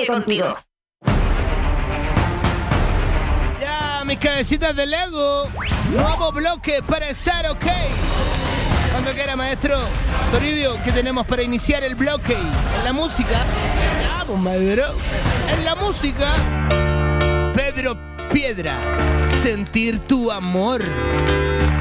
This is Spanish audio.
contigo. Ya, mis cabecitas de Lego. Nuevo bloque para estar ok. Cuando quiera, maestro. Toribio, ¿qué tenemos para iniciar el bloque? En la música. Ya, pues, maestro. En la música. Pedro Piedra. Sentir tu amor.